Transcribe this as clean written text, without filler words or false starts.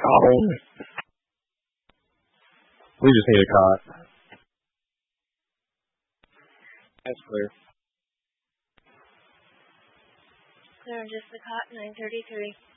We just need a cot. That's clear. Clear on just the cot, 933.